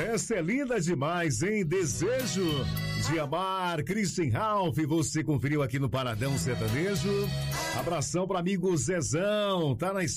Essa é linda demais, hein? Desejo de amar, Christian Ralph, você conferiu aqui no Paradão Sertanejo. Abração para amigo Zezão, tá na